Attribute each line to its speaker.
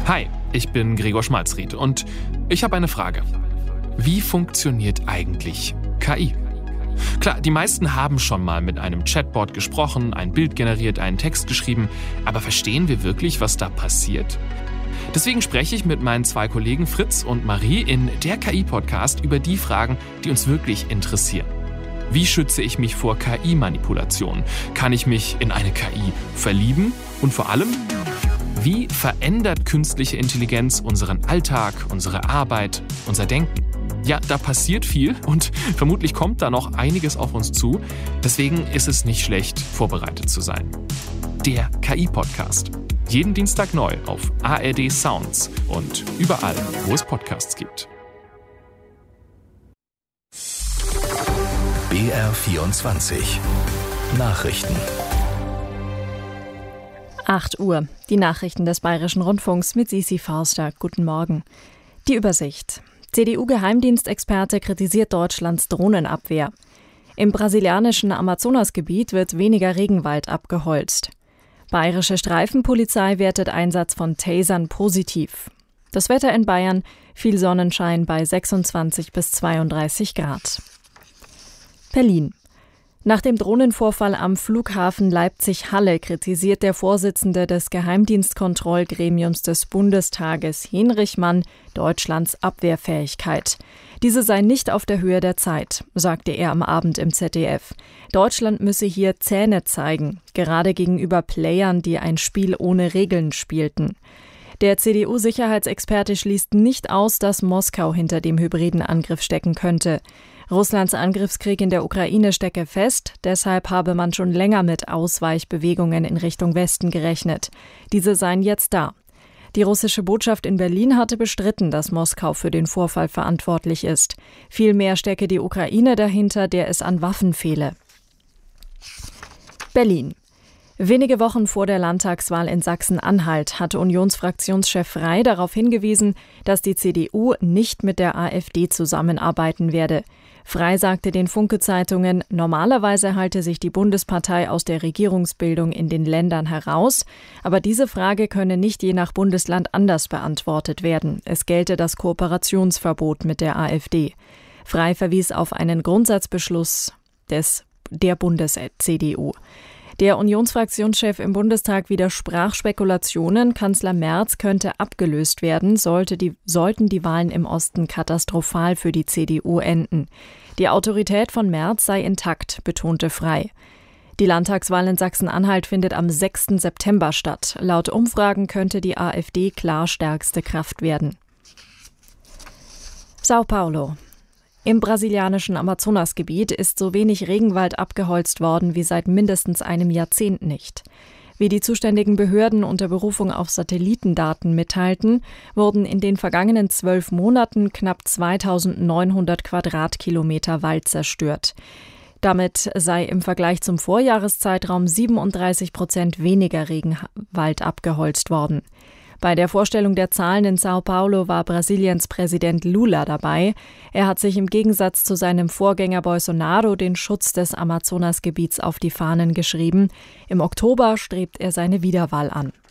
Speaker 1: Hi, ich bin Gregor Schmalzried und ich habe eine Frage. Wie funktioniert eigentlich KI? Klar, die meisten haben schon mal mit einem Chatbot gesprochen, ein Bild generiert, einen Text geschrieben, aber verstehen wir wirklich, was da passiert? Deswegen spreche ich mit meinen 2 Kollegen Fritz und Marie in der KI-Podcast über die Fragen, die uns wirklich interessieren. Wie schütze ich mich vor KI-Manipulation? Kann ich mich in eine KI verlieben? Und vor allem, wie verändert künstliche Intelligenz unseren Alltag, unsere Arbeit, unser Denken? Ja, da passiert viel und vermutlich kommt da noch einiges auf uns zu. Deswegen ist es nicht schlecht, vorbereitet zu sein. Der KI-Podcast. Jeden Dienstag neu auf ARD Sounds und überall, wo es Podcasts gibt.
Speaker 2: BR24 Nachrichten.
Speaker 3: 8 Uhr. Die Nachrichten des Bayerischen Rundfunks mit Sisi Forster. Guten Morgen. Die Übersicht. CDU-Geheimdienstexperte kritisiert Deutschlands Drohnenabwehr. Im brasilianischen Amazonasgebiet wird weniger Regenwald abgeholzt. Bayerische Streifenpolizei wertet Einsatz von Tasern positiv. Das Wetter in Bayern, viel Sonnenschein bei 26 bis 32 Grad. Berlin. Nach dem Drohnenvorfall am Flughafen Leipzig-Halle kritisiert der Vorsitzende des Geheimdienstkontrollgremiums des Bundestages, Henrich Mann, Deutschlands Abwehrfähigkeit. Diese sei nicht auf der Höhe der Zeit, sagte er am Abend im ZDF. Deutschland müsse hier Zähne zeigen, gerade gegenüber Playern, die ein Spiel ohne Regeln spielten. Der CDU-Sicherheitsexperte schließt nicht aus, dass Moskau hinter dem hybriden Angriff stecken könnte. Russlands Angriffskrieg in der Ukraine stecke fest, deshalb habe man schon länger mit Ausweichbewegungen in Richtung Westen gerechnet. Diese seien jetzt da. Die russische Botschaft in Berlin hatte bestritten, dass Moskau für den Vorfall verantwortlich ist. Vielmehr stecke die Ukraine dahinter, der es an Waffen fehle. Berlin. Wenige Wochen vor der Landtagswahl in Sachsen-Anhalt hatte Unionsfraktionschef Frey darauf hingewiesen, dass die CDU nicht mit der AfD zusammenarbeiten werde. Frey sagte den Funke-Zeitungen, normalerweise halte sich die Bundespartei aus der Regierungsbildung in den Ländern heraus, aber diese Frage könne nicht je nach Bundesland anders beantwortet werden. Es gelte das Kooperationsverbot mit der AfD. Frey verwies auf einen Grundsatzbeschluss der Bundes-CDU. Der Unionsfraktionschef im Bundestag widersprach Spekulationen, Kanzler Merz könnte abgelöst werden, sollten die Wahlen im Osten katastrophal für die CDU enden. Die Autorität von Merz sei intakt, betonte Frey. Die Landtagswahl in Sachsen-Anhalt findet am 6. September statt. Laut Umfragen könnte die AfD klar stärkste Kraft werden. Sao Paulo. Im brasilianischen Amazonasgebiet ist so wenig Regenwald abgeholzt worden wie seit mindestens einem Jahrzehnt nicht. Wie die zuständigen Behörden unter Berufung auf Satellitendaten mitteilten, wurden in den vergangenen 12 Monaten knapp 2900 Quadratkilometer Wald zerstört. Damit sei im Vergleich zum Vorjahreszeitraum 37% weniger Regenwald abgeholzt worden. Bei der Vorstellung der Zahlen in Sao Paulo war Brasiliens Präsident Lula dabei. Er hat sich im Gegensatz zu seinem Vorgänger Bolsonaro den Schutz des Amazonasgebiets auf die Fahnen geschrieben. Im Oktober strebt er seine Wiederwahl an.